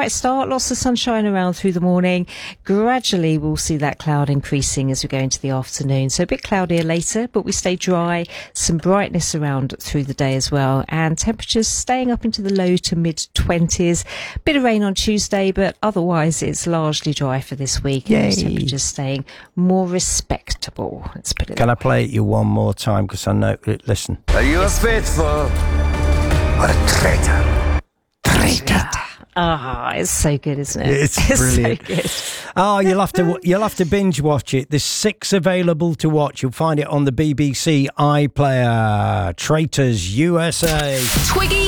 bright start, lots of sunshine around through the morning. Gradually, we'll see that cloud increasing as we go into the afternoon. So a bit cloudier later, but we stay dry. Some brightness around through the day as well. And temperatures staying up into the low to mid-20s. Bit of rain on Tuesday, but otherwise it's largely dry for this week. Yay. And those temperatures staying more respectable. Let's put it Can I play it you one more time? Because I know... Listen. Are you a faithful or a traitor? Traitor. Ah, it's so good, isn't it? It's brilliant. So good. Oh, you'll have to binge watch it. There's 6 available to watch. You'll find it on the BBC iPlayer. Traitors USA. Twiggy